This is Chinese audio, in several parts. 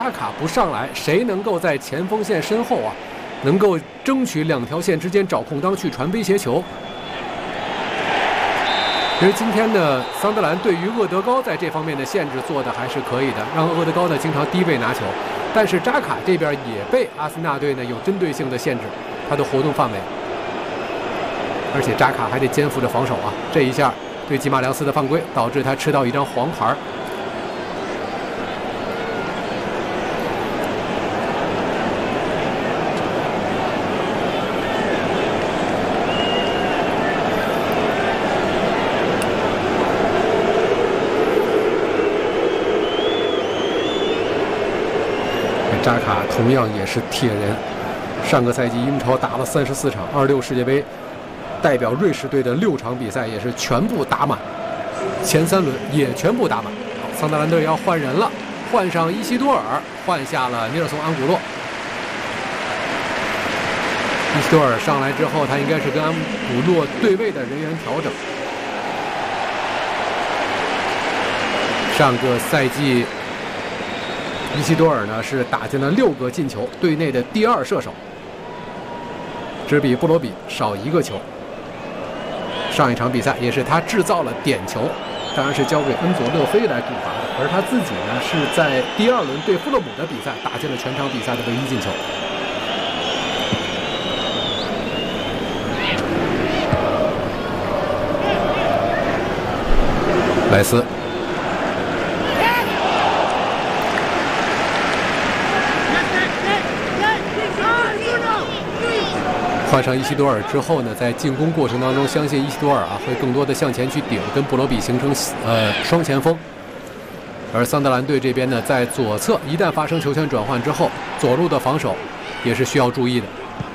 扎卡不上来，谁能够在前锋线身后啊，能够争取两条线之间找空当去传威胁球？其实今天的桑德兰对于厄德高在这方面的限制做的还是可以的，让厄德高呢经常低位拿球，但是扎卡这边也被阿森纳队呢有针对性的限制他的活动范围，而且扎卡还得肩负着防守啊，这一下对吉马良斯的犯规导致他吃到一张黄牌。扎卡同样也是铁人，上个赛季英超打了34场，26世界杯代表瑞士队的6场比赛也是全部打满，前3轮也全部打满。桑德兰队要换人了，换上伊西多尔，换下了尼尔松·安古洛。伊西多尔上来之后，他应该是跟安古洛对位的人员调整。上个赛季伊西多尔呢是打进了6个进球，队内的第2射手，只比布罗比少1个球。上一场比赛也是他制造了点球，当然是交给恩佐勒菲来主罚的，而他自己呢是在第2轮对富勒姆的比赛打进了全场比赛的唯一进球。莱斯。换上伊西多尔之后呢，在进攻过程当中，相信伊西多尔啊会更多的向前去顶，跟布罗比形成双前锋。而桑德兰队这边呢，在左侧一旦发生球权转换之后，左路的防守也是需要注意的。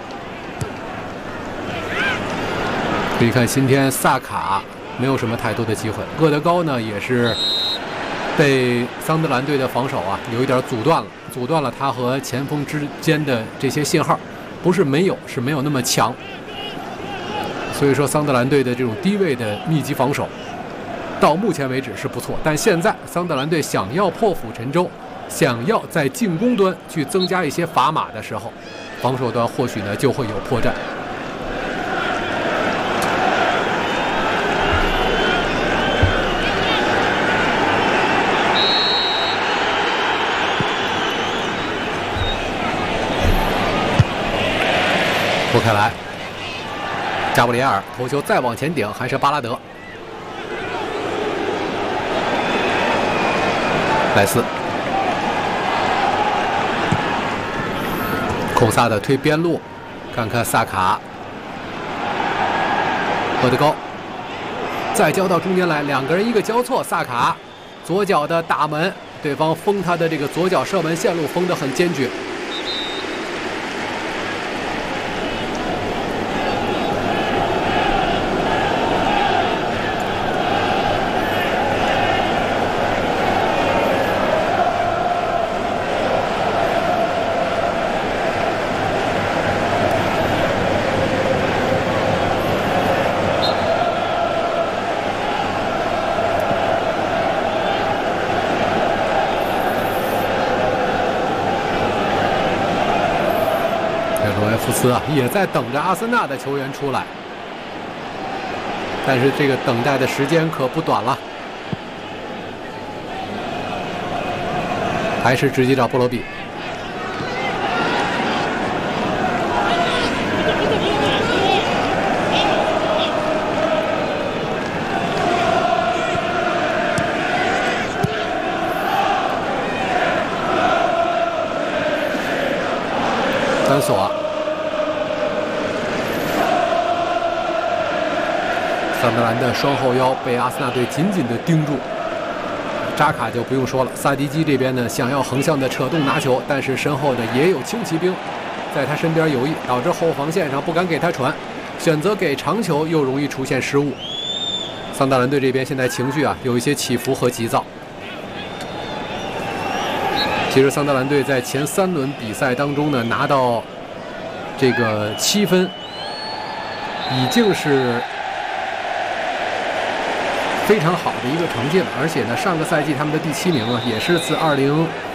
可以看今天萨卡没有什么太多的机会，厄德高呢也是被桑德兰队的防守啊有一点阻断了他和前锋之间的这些信号。不是没有，是没有那么强。所以说，桑德兰队的这种低位的密集防守，到目前为止是不错。但现在桑德兰队想要破釜沉舟，想要在进攻端去增加一些砝码的时候，防守端或许呢就会有破绽。拨开来，加布里埃尔头球再往前顶，还是巴拉德。莱斯，孔萨的推边路，看看萨卡，厄德高，再交到中间来，两个人一个交错，萨卡左脚的打门，对方封他的这个左脚射门线路封得很坚决。福斯啊，也在等着阿森纳的球员出来，但是这个等待的时间可不短了，还是直接找布罗比。丹索啊。桑德兰的双后腰被阿森纳队紧紧地盯住，扎卡就不用说了。萨迪基这边呢，想要横向的扯动拿球，但是身后呢也有轻骑兵在他身边游弋，导致后防线上不敢给他传，选择给长球又容易出现失误。桑德兰队这边现在情绪啊有一些起伏和急躁。其实桑德兰队在前3轮比赛当中呢，拿到这个7分，已经是非常好的一个成绩了，而且呢，上个赛季他们的第7名啊，也是自